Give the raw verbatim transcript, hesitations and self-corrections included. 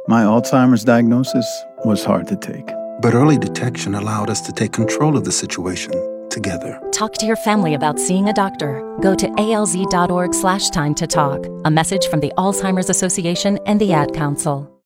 My Alzheimer's diagnosis was hard to take. But early detection allowed us to take control of the situation together. Talk to your family about seeing a doctor. Go to alz.org slash time to talk. A message from the Alzheimer's Association and the Ad Council.